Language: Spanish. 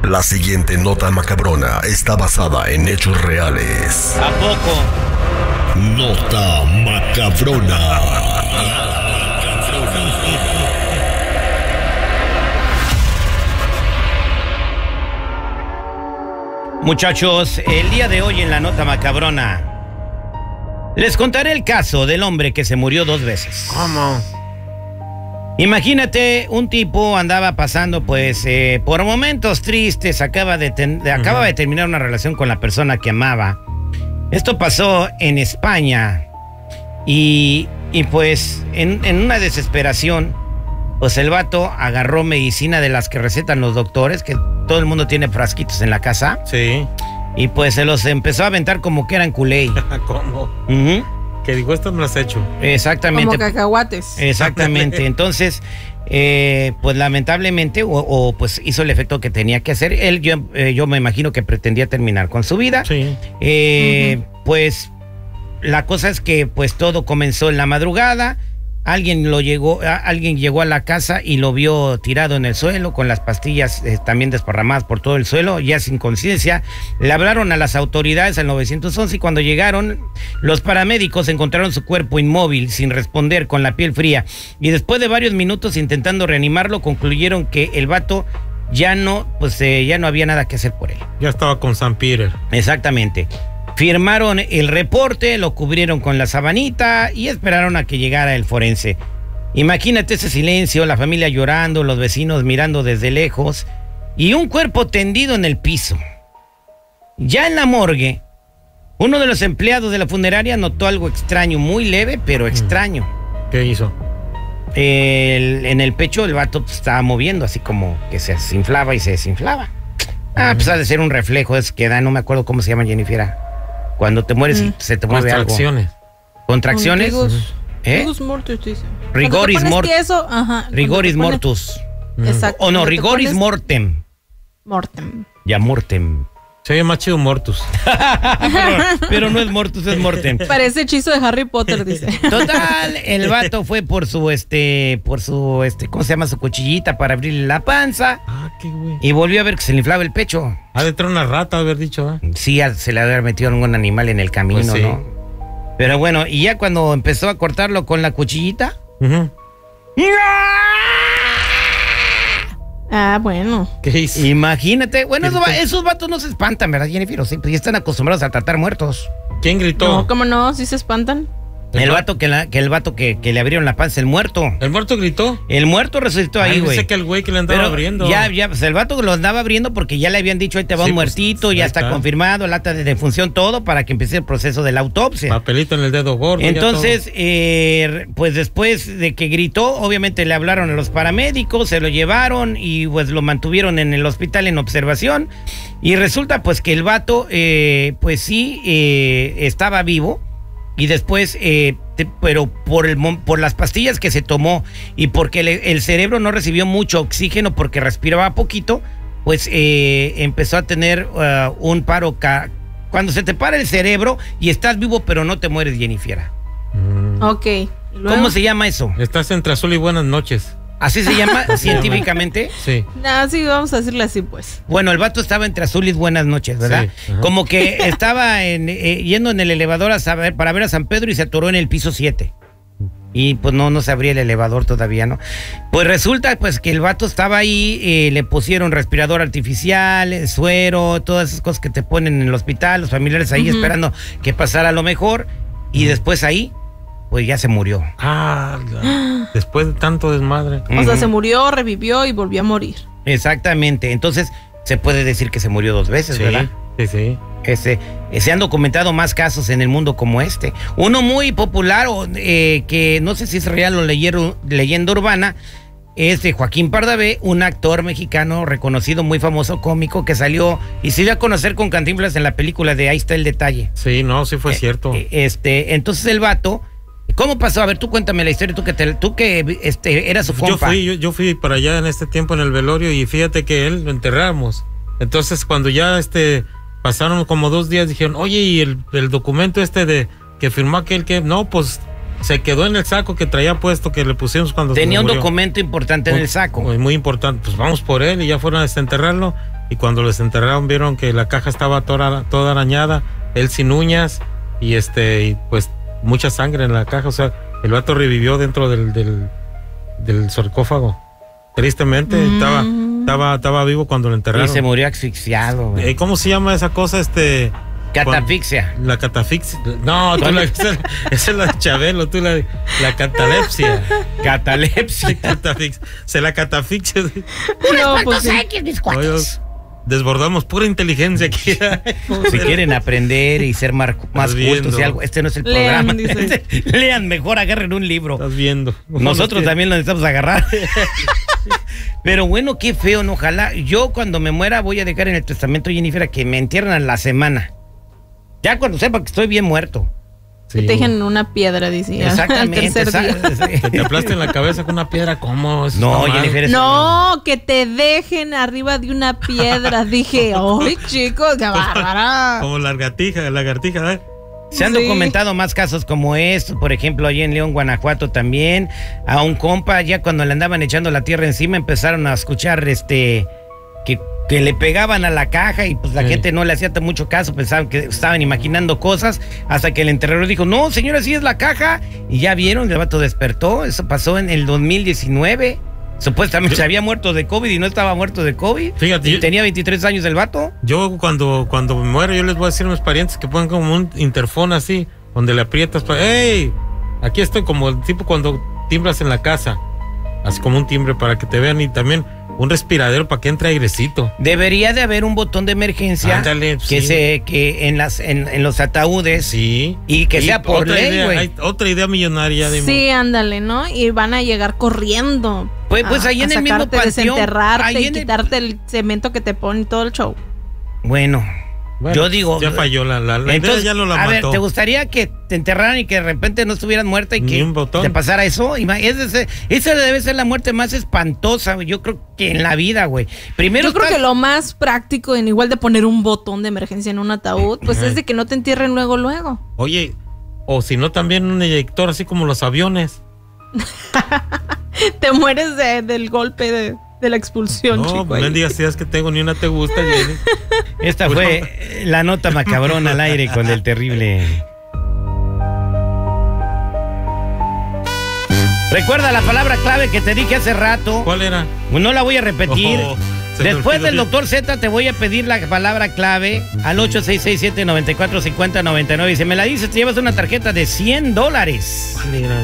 La siguiente nota macabrona está basada en hechos reales. ¿A poco? Nota macabrona. Muchachos, el día de hoy en la nota macabrona les contaré el caso del hombre que se murió 2 veces. ¿Cómo? Imagínate, un tipo andaba pasando por momentos tristes, acaba de terminar una relación con la persona que amaba. Esto pasó en España y pues en una desesperación, pues el vato agarró medicina de las que recetan los doctores, que todo el mundo tiene frasquitos en la casa. Sí. Y pues se los empezó a aventar como que eran culé. ¿Cómo? Que dijo, esto me lo has hecho. Exactamente. Como cacahuates. Exactamente. Entonces, pues lamentablemente, pues hizo el efecto que tenía que hacer. Él, yo me imagino que pretendía terminar con su vida. Sí. Pues la cosa es que pues todo comenzó en la madrugada. Alguien llegó a la casa y lo vio tirado en el suelo con las pastillas también desparramadas por todo el suelo, ya sin conciencia. Le hablaron a las autoridades al 911 y cuando llegaron los paramédicos encontraron su cuerpo inmóvil, sin responder, con la piel fría. Y después de varios minutos intentando reanimarlo, concluyeron que el vato ya no había nada que hacer por él. Ya estaba con San Peter. Exactamente. Firmaron el reporte, lo cubrieron con la sabanita y esperaron a que llegara el forense. Imagínate ese silencio, la familia llorando, los vecinos mirando desde lejos y un cuerpo tendido en el piso. Ya en la morgue, uno de los empleados de la funeraria notó algo extraño, muy leve, pero extraño. ¿Qué hizo? En el pecho el vato estaba moviendo, así como que se desinflaba y se desinflaba. Pues ha de ser un reflejo, es que da, no me acuerdo cómo se llama, Jennifer. Cuando te mueres y se te mueve algo. ¿Contracciones? Rigoris mortis, dice. Rigoris mortis. Rigoris mortus. Exacto. O no, rigoris mortem. Mortem. Ya mortem. Se ve más chido mortus. pero no es mortus, es mortem. Parece hechizo de Harry Potter, dice. Total, el vato fue por su ¿cómo se llama? Su cuchillita para abrirle la panza. Qué güey. Y volvió a ver que se le inflaba el pecho. Ha de traer una rata, haber dicho, ¿eh? Sí, se le había metido algún animal en el camino, pues sí, ¿no? Pero bueno, y ya cuando empezó a cortarlo con la cuchillita. Bueno. ¿Qué hizo? Imagínate. Bueno, esos vatos no se espantan, ¿verdad, Jennifer? Sí, pues ya están acostumbrados a tratar muertos. ¿Quién gritó? No, ¿cómo no? ¿Sí se espantan? El vato que le abrieron la panza, el muerto. ¿El muerto gritó? El muerto resucitó ahí, güey. Pensé que el güey que le andaba abriendo. Ya, pues el vato lo andaba abriendo porque ya le habían dicho, ahí te va un muertito, pues, ya está confirmado, el acta de defunción, todo, para que empiece el proceso de la autopsia. Papelito en el dedo gordo. Entonces, pues después de que gritó, obviamente le hablaron a los paramédicos, se lo llevaron y pues lo mantuvieron en el hospital en observación. Y resulta pues que el vato, pues sí, estaba vivo. Y después, pero por las pastillas que se tomó y porque el cerebro no recibió mucho oxígeno porque respiraba poquito, pues empezó a tener un paro. Cuando se te para el cerebro y estás vivo pero no te mueres, Jennifer. Ok. ¿Luego? ¿Cómo se llama eso? Estás entre azul y buenas noches. ¿Así se llama científicamente? Sí. Sí, vamos a decirle así, pues. Bueno, el vato estaba entre azul y buenas noches, ¿verdad? Sí. Como que estaba yendo en el elevador para ver a San Pedro y se atoró en el piso 7. Y pues no se abría el elevador todavía, ¿no? Pues resulta pues que el vato estaba ahí, le pusieron respirador artificial, suero, todas esas cosas que te ponen en el hospital, los familiares ahí esperando que pasara lo mejor. Y después ahí, pues ya se murió. Después de tanto desmadre. O sea, se murió, revivió y volvió a morir. Exactamente. Entonces, se puede decir que se murió 2 veces, sí, ¿verdad? Sí. Se han documentado más casos en el mundo como este. Uno muy popular, que no sé si es real o leyenda urbana, es de Joaquín Pardavé, un actor mexicano reconocido, muy famoso, cómico, que salió y se dio a conocer con Cantinflas en la película de Ahí está el detalle. Sí, sí fue cierto. Entonces el vato, ¿cómo pasó? A ver, tú cuéntame la historia, tú que eras su compa. Yo fui para allá en este tiempo en el velorio y fíjate que él lo enterramos. Entonces cuando ya pasaron como 2 días, dijeron, oye, y el documento de que firmó aquel que, no, pues se quedó en el saco que traía puesto, que le pusimos cuando tenía se un murió. documento importante en el saco. Muy importante, pues vamos por él y ya fueron a desenterrarlo. y cuando los enterraron vieron que la caja estaba toda arañada, él sin uñas y y pues mucha sangre en la caja. O sea, el vato revivió dentro del sarcófago. Tristemente, estaba vivo cuando lo enterraron. Y se murió asfixiado, güey. ¿Cómo se llama esa cosa? Catafixia. La catafixia. No, esa es la de Chabelo, la catalepsia. Catalepsia. Se la catafixia. No, pues sí. Desbordamos pura inteligencia aquí. Si quieren aprender y ser más cultos y algo, este no es el Lean, programa. dice. Lean, mejor agarren un libro. Estás viendo. Nosotros también lo necesitamos agarrar. Pero bueno, qué feo, ¿no? Ojalá. Yo cuando me muera voy a dejar en el testamento, Jennifer, a que me entierren a la semana. Ya cuando sepa que estoy bien muerto. Que te dejen en una piedra, decía. Exactamente. Que te aplasten la cabeza con una piedra, ¿cómo? No, Jennifer. No, que te dejen arriba de una piedra. Dije, ¡ay, chicos, qué bárbara! Como la lagartija, ¿eh? Se han documentado más casos como estos, por ejemplo, allí en León, Guanajuato también. A un compa, ya cuando le andaban echando la tierra encima, empezaron a escuchar que le pegaban a la caja y pues la gente no le hacía mucho caso, pensaban que estaban imaginando cosas, hasta que el enterrador dijo, no, señora, sí es la caja, y ya vieron, el vato despertó. Eso pasó en el 2019, supuestamente se había muerto de COVID y no estaba muerto de COVID. Fíjate, y tenía 23 años el vato. Yo cuando me muero, yo les voy a decir a mis parientes que pongan como un interfón así, donde le aprietas para, ¡hey! Aquí estoy, como el tipo cuando timbras en la casa, así como un timbre para que te vean, y también un respiradero para que entre airecito. Debería de haber un botón de emergencia. Ándale, que en los ataúdes. Sí. Y que sea por ley, güey. Hay otra idea millonaria de Sí, ándale, ¿no? Y van a llegar corriendo. Pues ahí en el mismo panteón. Desenterrarte y quitarte el cemento que te ponen todo el show. Bueno, yo digo. Ya falló la entonces, idea, ya no la mató. A ver, ¿te gustaría que te enterraran y que de repente no estuvieras muerta y que te pasara eso? Esa debe ser la muerte más espantosa, güey. Yo creo que en la vida, güey. Yo creo que lo más práctico, en igual de poner un botón de emergencia en un ataúd, pues es de que no te entierren luego. Oye, o si no, también un eyector, así como los aviones. Te mueres del golpe de la expulsión, chico. No digas ideas que tengo, ni una te gusta, Jenny. Esta fue la nota macabrona al aire con el terrible. Recuerda la palabra clave que te dije hace rato. ¿Cuál era? No la voy a repetir. Después del Dr. Z te voy a pedir la palabra clave al 8667-945099. Y si me la dices, te llevas una tarjeta de $100.